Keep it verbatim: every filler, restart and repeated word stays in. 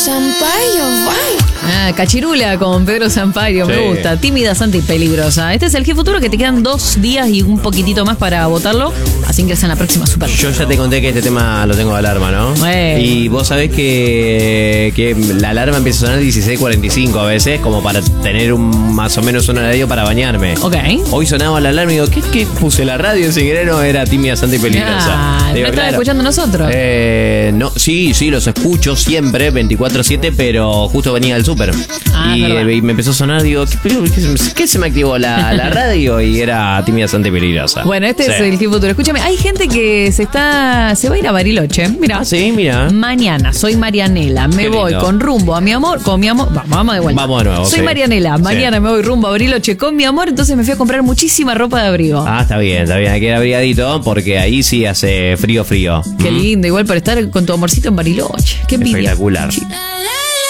Sampaio, bye. Ah, cachirula con Pedro Sampaio, sí. Me gusta. Tímida, santa y peligrosa. Este es el G Futuro, que te quedan dos días y un poquitito más para votarlo. Así ingresa en la próxima Super. Yo ya te conté que este tema lo tengo de alarma, ¿no? Bueno. Y vos sabés que, que la alarma empieza a sonar dieciséis cuarenta y cinco a veces, como para tener un más o menos un horario para bañarme. Ok. Hoy sonaba la alarma y digo, ¿qué, qué puse la radio? Sin querer no era tímida, santa y peligrosa. Ah, digo, ¿no estás claro, escuchando nosotros? Eh, no, sí, sí, los escucho siempre, veinticuatro siete, pero justo venía del súper. Ah, y, eh, y me empezó a sonar, digo, ¿qué, qué, qué se me activó la, la radio? Y era tímida, santa y peligrosa. Bueno, este sí. es el G Futuro. Escúchame, hay gente que se está se va a ir a Bariloche. Mira. Ah, sí, mira. Mañana soy Marianela, me Qué voy lindo. con rumbo a mi amor, con mi amor. Vamos, vamos de vuelta. Vamos de nuevo. Soy sí. Marianela, mañana sí. me voy rumbo a Bariloche con mi amor, entonces me fui a comprar muchísima ropa de abrigo. Ah, está bien, está bien. Hay que ir abrigadito porque ahí sí hace frío, frío. Qué ¿Mm? lindo, igual para estar con tu amorcito en Bariloche. Qué envidia. Espectacular.